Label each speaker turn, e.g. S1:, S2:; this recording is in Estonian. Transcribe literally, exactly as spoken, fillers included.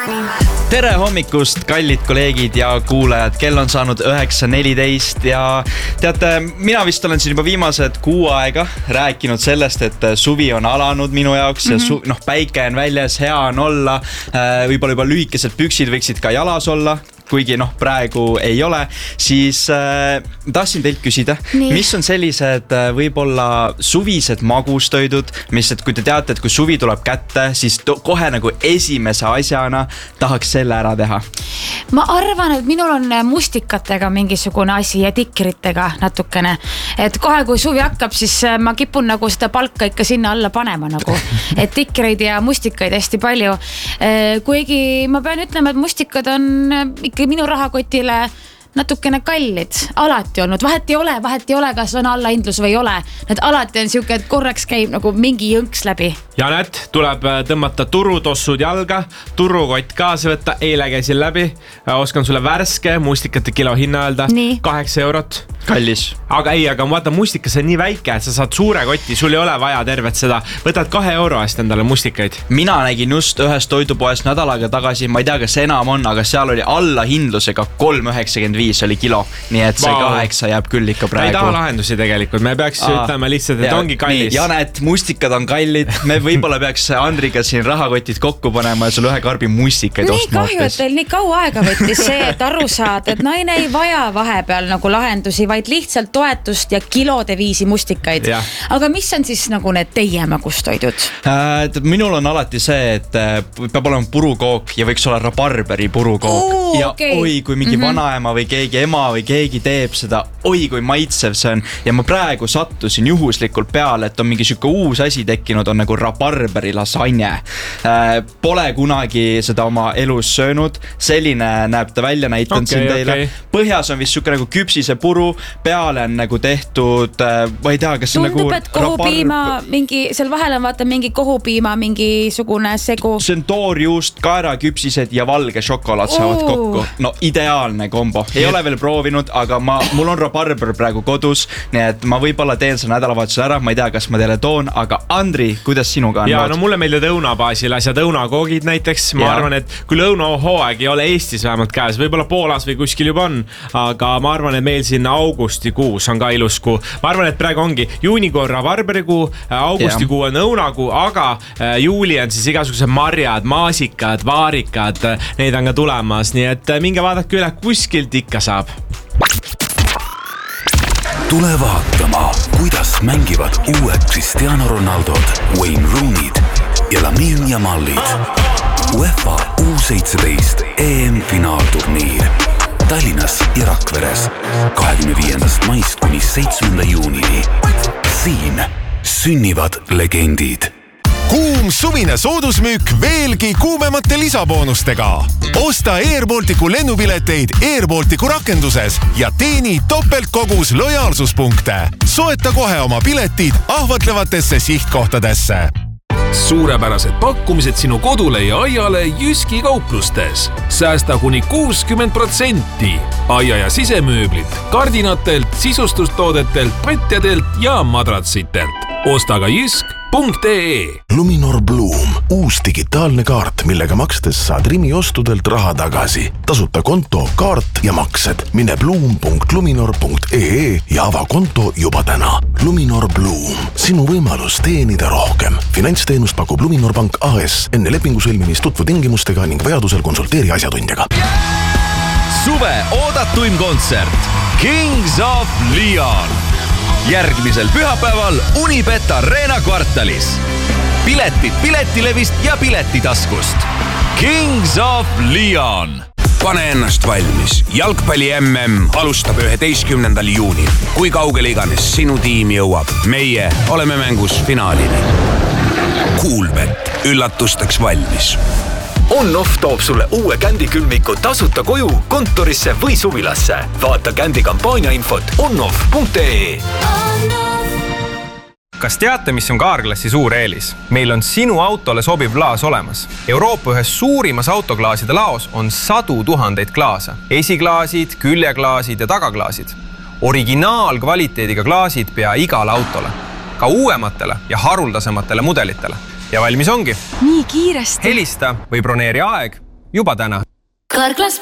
S1: Tere hommikust, kallid kolleegid ja kuulajad. Kell on saanud üheksa neliteist ja teate, mina vist olen siin juba viimased kuu aega rääkinud sellest, et suvi on alanud minu jaoks ja su- noh, päike on väljas, hea on olla. Võib-olla juba lühikesed püksid võiksid ka jalas olla, kuigi noh, praegu ei ole, siis äh, tahtsin teilt küsida, Nii. mis on sellised äh, võib-olla suvised magustoidud, mis, et kui te teate, et kui suvi tuleb kätte, siis to- kohe nagu esimese asjana tahaks selle ära teha.
S2: Ma arvan, et minul on mustikatega mingisugune asi ja tikritega natukene, et kohe kui suvi hakkab, siis ma kipun nagu seda palka ikka sinna alla panema nagu, et tikreid ja mustikaid hästi palju. Kuigi ma pean ütlema, et mustikad on ikka minu rahakotile natukene kallid, alati olnud, vahet ei ole, vahet ei ole, kas on allahindlus või ei ole. Need alati on siuke, et korraks käib nagu mingi jõnks läbi.
S3: Janet, tuleb tõmmata turutossud jalga, turukott kaasa võtta, eile käisin läbi, oskan sulle värske mustikate kilo hinna öelda,
S2: Nii.
S3: kaheksa eurot.
S1: Kallis.
S3: Aga ei, aga vaata, mustikas on nii väike, et sa saad suure kotti, sul ei ole vaja tervet seda. Võtad kahe euro eest endale mustikaid.
S1: Mina nägin just ühest toidupoest nädalaga tagasi, ma ei tea, kas enam on, aga seal oli allahindlusega kolm üheksakümmend viis oli kilo. Nii et see wow. kaheksa jääb küll ikka praegu.
S3: Me ei taha lahendusi tegelikult, me peaks Aa, ütlema lihtsalt, et ja, ongi kallis.
S1: Nii, Janet, mustikad on kallid, me võib-olla peaks Andriga siin rahakotid kokku panema ja sul ühe karbi mustikaid
S2: nii
S1: ostma.
S2: Nii kahju, et teil nii kaua aega võttis see, et aru saad, et naine ei vaja vahepeal nagu lahendusi, vaid lihtsalt toetust ja kilode viisi mustikaid. Ja. Aga mis on siis nagu need teie magustoidud?
S1: Äh, minul on alati see, et peab olema purukook ja võiks olla rabarberi purukook.
S2: Oo,
S1: ja
S2: okay.
S1: oi, kui mingi mm-hmm. vanaema või keegi ema või keegi teeb seda, oi kui maitsev see on. Ja ma praegu sattusin juhuslikult peale, et on mingi süke uus asi tekkinud, on nagu rabarberi lasanje. Äh, pole kunagi seda oma elus söönud. Selline näeb ta välja, näitan okay, siin teile. Okay. Põhjas on vist süke nagu küpsise puru, peale on nagu tehtud, ma ei tea, kas
S2: Tundub,
S1: nagu
S2: et kohupiima rabarb... mingi, seal vahel on vaata mingi kohupiima mingisugune segu.
S1: See on toorjuust, kaeraküpsised ja valge šokolaad saavad uh. kokku. No ideaalne kombo. Ei ole veel proovinud, aga ma, mul on rabarber praegu kodus, nii et ma võib-olla teen selle nädalavahetusel ära, ma ei tea, kas ma teile toon, aga Andri, kuidas sinuga on?
S3: Ja, no mulle meeldib õunabaasil asjad, õunakoogid näiteks. Ma ja. arvan, et kui õunahooaeg ei ole Eestis vähemalt käes, võib-olla Poolas või kuskil juba on, aga ma arvan, et meil siin augustikuus on ka ilus kuu. Ma arvan, et praegu ongi juunikuu on rabarberikuu, augustikuu on õunakuu, aga juuli on siis igasugused marjad, maasikad, vaarikad, neid on ka tulemas, nii et minge vaadake üle, kuskilt ikka saab.
S4: Tule vaatama, kuidas mängivad uued Cristiano Ronaldod, Wayne Rooney'd ja Lamine Yamalid. UEFA U seitseteist E M-finaalturniir Tallinnas ja Rakveres kahekümne viiendast maist kuni seitsmenda juunini. Siin sünnivad legendid.
S5: Kuum suvine soodusmüük veelgi kuumemate lisaboonustega. Osta Air Balticu lennupileteid Air Balticu rakenduses ja teeni topeltkogus lojaalsuspunkte. Soeta kohe oma piletid ahvatlevatesse sihtkohtadesse.
S6: Suurepärased pakkumised sinu kodule ja aiale Jyski kauplustes. Säästa kuni kuuskümmend protsenti. Aia ja sisemööblit, kardinatelt, sisustustoodetelt, patjadelt ja madratsitelt. Osta ka jysk punkt ee.
S5: Luminor Bloom, uus digitaalne kaart, millega makstes saad Rimi ostudelt raha tagasi. Tasuta konto, kaart ja maksed. Mine bloom punkt luminor punkt ee ja ava konto juba täna. Luminor Bloom, sinu võimalus teenida rohkem. Finantsteenust pakub Luminor Pank A S. Enne lepingu sõlmimist tutvu tingimustega ning vajadusel konsulteeri asjatundjaga.
S7: Suve oodatuim kontsert Kings of Leon. Järgmisel pühapäeval Unibet Arena kvartalis. Piletid Piletilevist ja Piletitaskust. Kings of Leon.
S4: Pane ennast valmis. Jalgpalli M M alustab üheteistkümnendal juunil. Kui kaugele iganes sinu tiim jõuab, meie oleme mängus finaalini. Coolbet. Üllatusteks valmis.
S8: On-Off toob sulle uue Kändi külmiku tasuta koju, kontorisse või suvilasse. Vaata Kändi kampaania infot onoff punkt ee.
S9: Kas teate, mis on Carglassi suur eelis? Meil on sinu autole sobiv klaas olemas. Euroopa ühes suurimas autoklaaside laos on sadu tuhandeid klaase. Esiklaasid, küljeklaasid ja tagaklaasid. Originaalkvaliteediga klaasid pea igale autole. Ka uuematele ja haruldasematele mudelitele. Ja valmis ongi.
S10: Nii kiiresti.
S9: Helista või broneeri aeg juba täna.
S10: Karklas